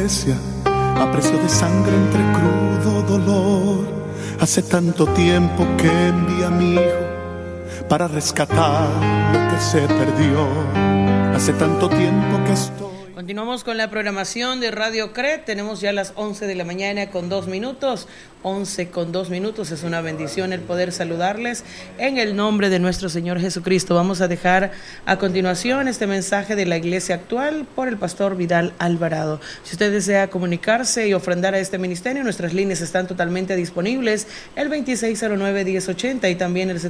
iglesia a precio de sangre entre crudo dolor. Hace tanto tiempo que envía a mi hijo para rescatar lo que se perdió. Hace tanto tiempo que estoy. Continuamos con la programación de Radio CRED. Tenemos ya las 11 de la mañana con 2 minutos. 11 con 2 minutos. Es una bendición el poder saludarles en el nombre de nuestro Señor Jesucristo. Vamos a dejar a continuación este mensaje de la iglesia actual por el pastor Vidal Alvarado. Si usted desea comunicarse y ofrendar a este ministerio, nuestras líneas están totalmente disponibles. El 2609-1080 y también el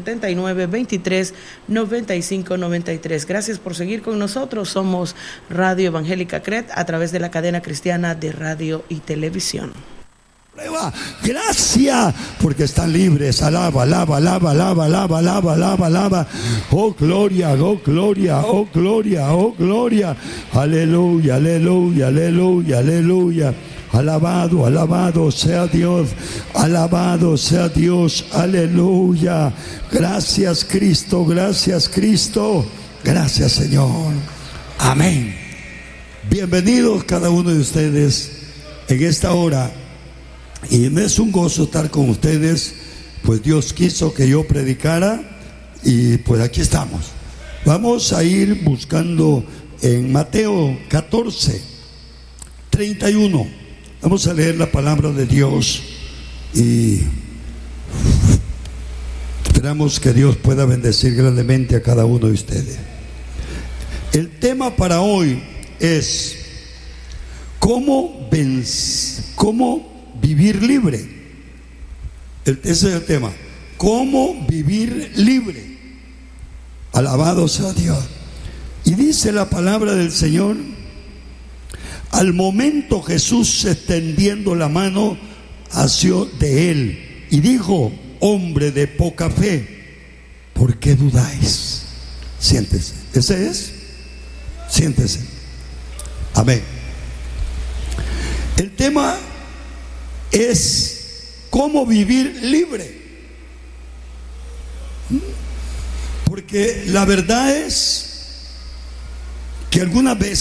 7923-9593. Gracias por seguir con nosotros. Somos Radio Evangélica CRED a través de la cadena cristiana de radio y televisión. Gracias, porque están libres. Alaba, alaba, alaba, alaba, alaba, alaba, alaba, alaba. Oh gloria, oh gloria, oh gloria, oh gloria. Aleluya, aleluya, aleluya, aleluya. Alabado, alabado sea Dios, alabado sea Dios, aleluya. Gracias Cristo, gracias Cristo, gracias Señor. Amén. Bienvenidos cada uno de ustedes en esta hora. Y me es un gozo estar con ustedes, pues Dios quiso que yo predicara y pues aquí estamos. Vamos a ir buscando en Mateo 14:31. Vamos a leer la palabra de Dios y esperamos que Dios pueda bendecir grandemente a cada uno de ustedes. El tema para hoy es cómo vivir libre. Ese es el tema. ¿Cómo vivir libre? Alabado sea Dios. Y dice la palabra del Señor: al momento Jesús, extendiendo la mano, asió de él y dijo: hombre de poca fe, ¿por qué dudáis? Siéntese. ¿Ese es? Siéntese. Amén. El tema es cómo vivir libre, porque la verdad es que algunas veces